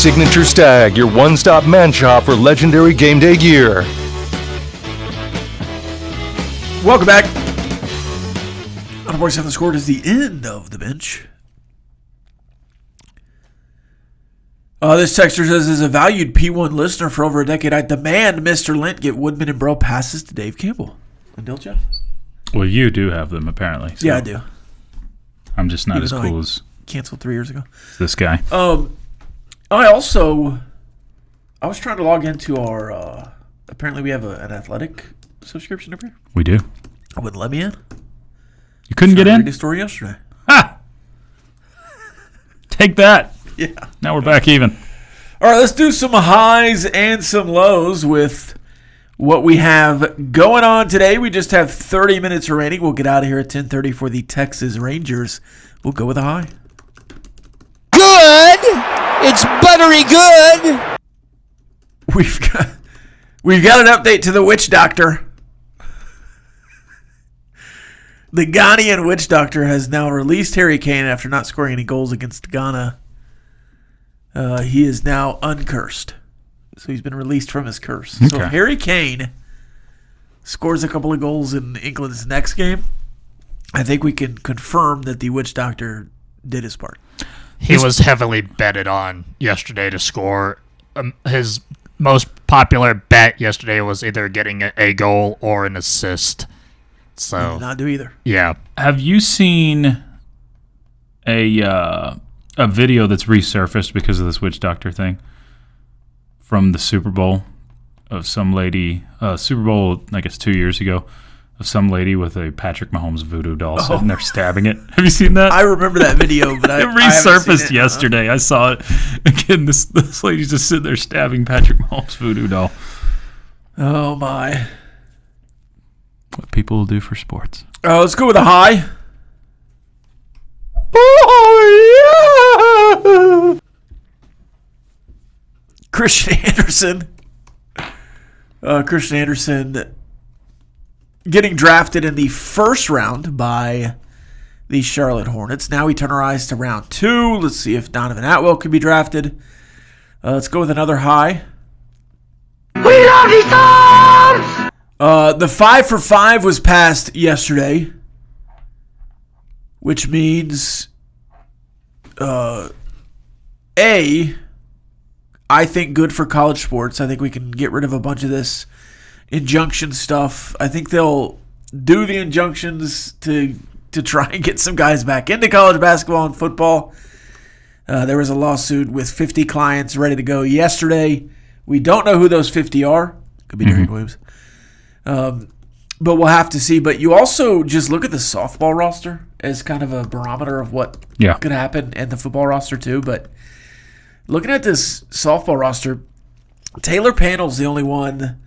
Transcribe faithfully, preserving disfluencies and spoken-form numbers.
Signature Stag, your one-stop man shop for legendary game day gear. Welcome back. On Voice on the Score is the end of the bench. Uh, this texter says, as a valued P one listener for over a decade, I demand Mister Lent get Woodman and Bro passes to Dave Campbell. And Dill Jeff? Well, you do have them, apparently. So yeah, I do. I'm just not Even as though cool I as canceled three years ago. this guy. Um, I also, I was trying to log into our, uh, apparently we have a, an athletic subscription over here. We do. It wouldn't let me in. You couldn't get I in? read a story yesterday. Ha! Take that. Yeah. Now we're back even. All right, let's do some highs and some lows with what we have going on today. We just have thirty minutes remaining. We'll get out of here at ten thirty for the Texas Rangers. We'll go with a high. Good. It's buttery good. We've got we've got an update to the witch doctor. The Ghanaian witch doctor has now released Harry Kane after not scoring any goals against Ghana. Uh, he is now uncursed. So he's been released from his curse. Okay. So if Harry Kane scores a couple of goals in England's next game, I think we can confirm that the witch doctor did his part. He was heavily betted on yesterday to score. Um, his most popular bet yesterday was either getting a, a goal or an assist. He So, did not do either. yeah. Have you seen a uh, a video that's resurfaced because of this witch doctor thing from the Super Bowl of some lady, uh, Super Bowl, I guess two years ago, of some lady with a Patrick Mahomes voodoo doll Oh. sitting there stabbing it? Have you seen that? I remember that video, but I It I haven't seen resurfaced it. yesterday. I saw it again. This this lady's just sitting there stabbing Patrick Mahomes' voodoo doll. Oh my! What people will do for sports. Uh, let's go with a high. Oh yeah! Christian Anderson. Uh, Christian Anderson getting drafted in the first round by the Charlotte Hornets. Now we turn our eyes to round two. Let's see if Donovan Atwell can be drafted. Uh, let's go with another high. We love you, Tom. Uh, the five for five was passed yesterday, which means, uh, A, I think good for college sports. I think we can get rid of a bunch of this injunction stuff. I think they'll do the injunctions to to try and get some guys back into college basketball and football. Uh, there was a lawsuit with fifty clients ready to go yesterday. We don't know who those fifty are. Could be Derrick Williams. Um, but we'll have to see. But you also just look at the softball roster as kind of a barometer of what Yeah. could happen, and the football roster too. But looking at this softball roster, Taylor Panel's the only one